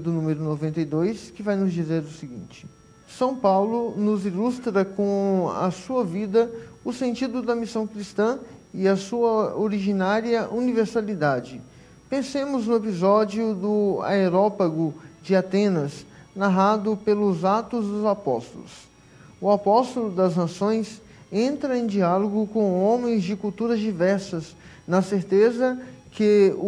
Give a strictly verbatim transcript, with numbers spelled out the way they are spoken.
do número noventa e dois, que vai nos dizer o seguinte: São Paulo nos ilustra com a sua vida o sentido da missão cristã e a sua originária universalidade. Pensemos no episódio do Areópago de Atenas, narrado pelos Atos dos Apóstolos. O apóstolo das nações entra em diálogo com homens de culturas diversas, na certeza que o